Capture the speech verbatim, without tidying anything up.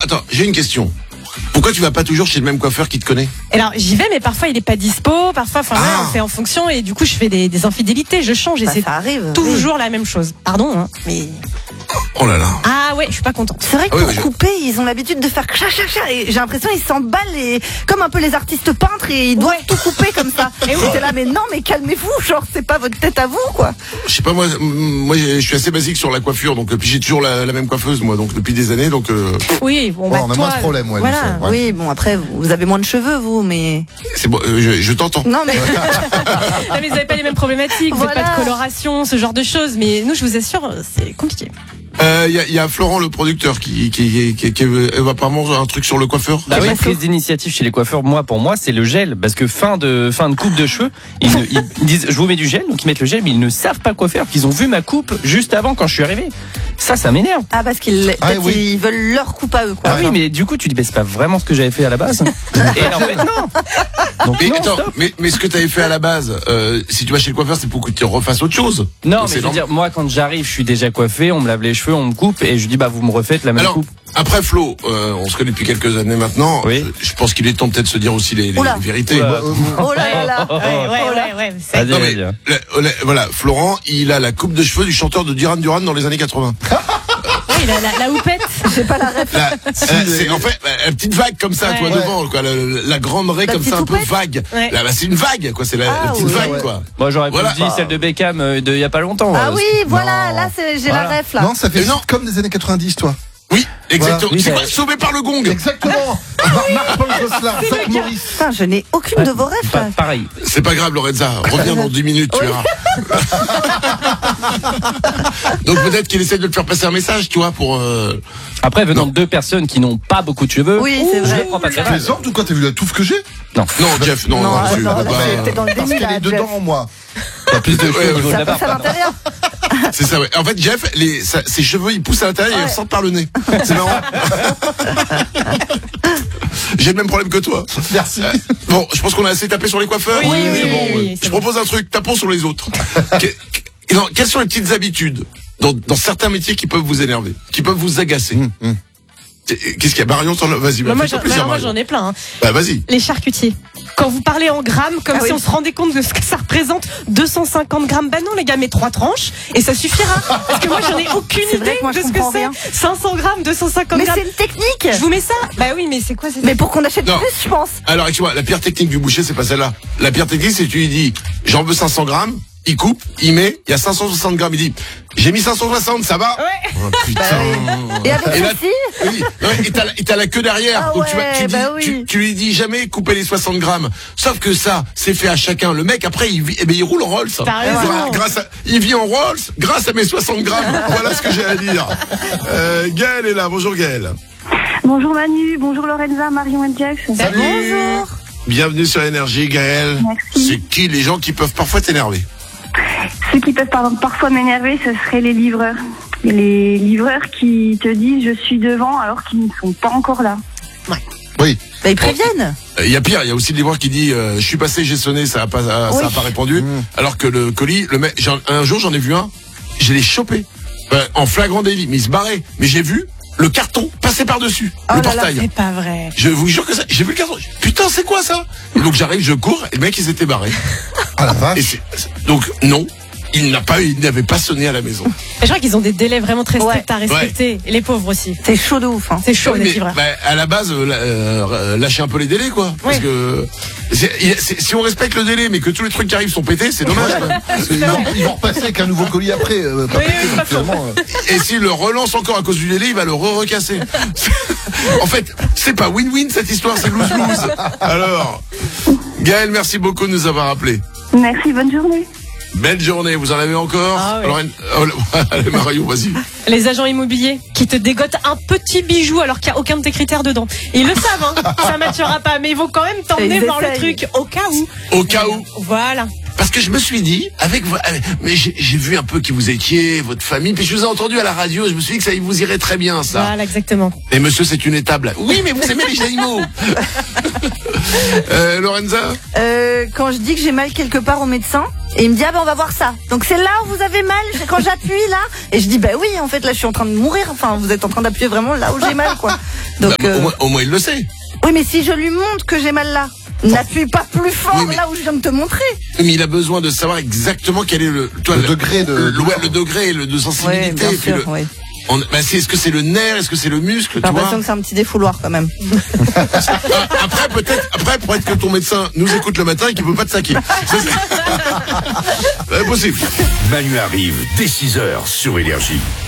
attends, j'ai une question. Pourquoi tu vas pas toujours chez le même coiffeur qui te connaît? Alors j'y vais, mais parfois il est pas dispo, parfois, enfin, Ah. ouais, on fait en fonction, et du coup je fais des, des infidélités, je change, et Bah, c'est ça arrive. toujours la même chose. Pardon, hein, mais Oh là là. ah ouais, je suis pas contente. C'est vrai que Ah oui, pour oui, je- couper, ils ont l'habitude de faire chat chat chat, et j'ai l'impression qu'ils s'emballent et comme un peu les artistes peintres et ils doivent Ouais. tout couper comme ça. Et Et oui. t'es là, mais non, mais calmez-vous, genre c'est pas votre tête à vous quoi. Je sais pas, moi, moi, je suis assez basique sur la coiffure, donc puis j'ai toujours la, la même coiffeuse, moi, donc depuis des années, donc euh, Oui, bon, Ouais, bah, on a toi, moins de problèmes, ouais, voilà. Michel, ouais. Oui, bon après vous avez moins de cheveux vous, mais c'est bon, euh, je, je t'entends. non mais Non, mais vous avez pas les mêmes problématiques, vous Voilà. n'avez pas de coloration, ce genre de choses, mais nous, je vous assure, c'est compliqué. Il euh, y, a, y a Florent, le producteur, qui, qui, qui, qui va apparemment un truc sur le coiffeur. Bah oui, pas prise d'initiative chez les coiffeurs, moi pour moi c'est le gel, parce que fin de fin de coupe de cheveux, ils, ne- ils disent je vous mets du gel, donc ils mettent le gel, mais ils ne savent pas quoi faire, qu'ils ont vu ma coupe juste avant quand je suis arrivé. Ça, ça m'énerve. ah parce qu'ils Ah, peut-être oui. ils veulent leur coupe à eux quoi. Ah oui, mais du coup tu dis bah, c'est pas vraiment ce que j'avais fait à la base. Et en fait non. Donc Mais non, attends, stop. mais, mais ce que tu avais fait à la base, euh, si tu vas chez le coiffeur, c'est pour que tu refasses autre chose. Non, Donc mais c'est je veux normal. dire, moi quand j'arrive, je suis déjà coiffé, on me lave les cheveux, on me coupe, et je dis bah vous me refaites la même Alors, coupe. après Flo, euh, on se connaît depuis quelques années maintenant. Oui. euh, Je pense qu'il est temps peut-être de se dire aussi les, les, Oula. les vérités. Oula. Oh là là là. Ouais, ouais, ouais, ouais, c'est- Vas-y, Non, mais, vas-y. la- la- voilà, Florent, il a la coupe de cheveux du chanteur de Duran Duran dans les années quatre-vingts. ouais, il a la, la houppette. J'ai pas la ref. La, euh, c'est en fait la petite vague comme ça, Ouais. toi Ouais. devant, quoi, la, la grande raie La comme petite ça, un peu houppette. vague. Ouais. Là, bah, c'est une vague, quoi. C'est la, Ah, la petite oui. vague, Ouais. quoi. Moi j'aurais Voilà. plus dit celle de Beckham euh, de il y a pas longtemps. Ah euh, oui, voilà, Non. là c'est j'ai Voilà. la ref là. Non, ça fait Mais non. comme des années quatre-vingt-dix, toi. Oui, exactement. Oui, c'est bah- quoi, sauvé par le gong. Exactement. Mar- Marc-Paul Gosselin, Zach Morris. Putain, je n'ai aucune de vos refs pas- là. pareil. C'est pas grave, Lorenza. Reviens dans dix minutes, tu verras. Donc peut-être qu'il essaie de te faire passer un message, tu vois, pour. Euh... Après, venant Non. de deux personnes qui n'ont pas beaucoup de cheveux, Oui, c'est je vrai. les prends pas très Tu mal. plaisantes ou quoi? T'as vu la touffe que j'ai? Non. Non, Jeff, non, Non, non, tu attends, peux pas. t'es dans le Parce déni qu'elle là, est Jeff. dedans, moi. T'as plus de cheveux Ouais, au niveau de Ça la passe à barbe. l'intérieur. C'est ça, ouais. En fait, Jeff, les, sa- ses cheveux, ils poussent à l'intérieur et ils sortent par le nez. C'est marrant. J'ai le même problème que toi. Merci. Euh, bon, je pense qu'on a assez tapé sur les coiffeurs. Oui, oui, C'est oui, bon, oui, ouais. oui, c'est Je bon. propose un truc, tapons sur les autres. Que- que- non, quelles sont les petites habitudes dans, dans certains métiers qui peuvent vous énerver, qui peuvent vous agacer? Hum, hum. Qu'est-ce qu'il y a, Marion? t'en as- Vas-y, Bah, bah, moi, fais-toi j'en, plaisir, bah, moi, Marion. j'en ai plein. hein. Bah, vas-y. Les charcutiers. Quand vous parlez en grammes, comme Ah si oui. on se rendait compte de ce que ça représente, deux cent cinquante grammes. Bah non, les gars, mais trois tranches, et ça suffira. Parce que moi, j'en ai aucune C'est vrai idée que moi, je de ce que comprends c'est. rien. cinq cents grammes, deux cent cinquante Mais grammes. c'est une technique. Je vous mets ça? Bah oui, mais c'est quoi, c'est Mais pour qu'on achète Non. plus, je pense. Alors, excuse-moi, la pire technique du boucher, c'est pas celle-là. La pire technique, c'est que tu lui dis, j'en veux cinq cents grammes, il coupe, il met, il y a cinq cent soixante grammes, il dit, j'ai mis cinq cent soixante, ça va? Ouais. Oh, putain. Et avec Et là- ceci, Oui, ouais, et t'as la- et t'as la queue derrière. Ah Donc tu, vas- tu, ouais, dis- bah oui. tu, tu lui dis jamais couper les soixante grammes. Sauf que ça, c'est fait à chacun. Le mec, après, il, vit- eh ben, il roule en Rolls. T'as raison. Voilà, grâce à, il vit en Rolls grâce à mes soixante grammes. Voilà ce que j'ai à dire. Euh, Gaël est là. Bonjour Gaël. Bonjour Manu, bonjour Lorenza, Marion et Jeff. Salut. bonjour. Bienvenue sur Énergie, Gaël. Merci. C'est qui les gens qui peuvent parfois t'énerver? Ceux qui peuvent par- parfois m'énerver, ce seraient les livreurs. Les livreurs qui te disent je suis devant alors qu'ils ne sont pas encore là. Oui. Bah, ils préviennent. Il y a pire, il y a aussi le livreur qui dit euh, je suis passé, j'ai sonné, ça a pas, ça Oui. a pas répondu. Mmh. Alors que le colis, le mec, j'en- un jour j'en ai vu un, je l'ai chopé euh, en flagrant délit, mais il se barrait. Mais j'ai vu le carton passer par dessus Oh le là là, portail. C'est pas vrai. Je vous jure que ça, j'ai vu le carton. Putain, c'est quoi ça? Et donc j'arrive, je cours, et le mec il s'était barré. Ah la Et vache. c'est- c'est- donc non, il n'a pas, il n'avait pas sonné à la maison. Mais je crois qu'ils ont des délais vraiment très stricts Ouais. à respecter. Et les pauvres aussi. C'est chaud de ouf. Hein. C'est chaud, Oui, les mais, livreurs. bah, à la base, euh, la- euh, lâchez un peu les délais, quoi. Parce Oui. que c'est- il y a- c'est- si on respecte le délai, mais que tous les trucs qui arrivent sont pétés, c'est dommage. quoi. Parce qu'ils vont, ils vont repasser avec un nouveau colis après. Euh, pas Oui, pété, oui, donc pas faux. finalement, euh, Et s'il le relance encore à cause du délai, il va le re-recasser. En fait, c'est pas win-win cette histoire, c'est lose-lose. Alors, Gaël, merci beaucoup de nous avoir appelés. Merci, bonne journée. Belle journée, vous en avez encore? Ah oui. Alors, oh, allez, Marion, vas-y. Les agents immobiliers qui te dégotent un petit bijou alors qu'il n'y a aucun de tes critères dedans. Ils le savent, hein. Ça ne matchera pas, mais ils vont quand même t'emmener Ils voir le essayent. truc au cas où. Au cas où. Voilà. parce que je me suis dit, avec, vo- avec- mais j'ai j'ai vu un peu qui vous étiez, votre famille, puis je vous ai entendu à la radio, je me suis dit que ça vous irait très bien, ça. Voilà, exactement. Et monsieur, c'est une étable. Oui, mais vous aimez les animaux. euh, Lorenza? Euh, quand je dis que j'ai mal quelque part au médecin, et il me dit ah ben on va voir ça. Donc c'est là où vous avez mal quand j'appuie là. Et je dis bah oui en fait là je suis en train de mourir. Enfin vous êtes en train d'appuyer vraiment là où j'ai mal quoi. Donc Bah, euh, au, moins, au moins, il le sait. oui mais si je lui montre que j'ai mal là, n'appuie pas plus fort Oui, mais- là où je viens de te montrer. Mais il a besoin de savoir exactement quel est le, toi, Le degré de- le, ouais, le degré le, de sensibilité. Ouais, bien et puis sûr, le- ouais. on- bah, c'est, est-ce que c'est le nerf, est-ce que c'est le muscle, J'ai tu vois? l'impression que c'est un petit défouloir quand même. Ah, après, peut-être, après, peut-être que ton médecin nous écoute le matin et qu'il peut pas te saquer. Ça, c'est... C'est possible. Manu arrive dès six heures sur Énergie.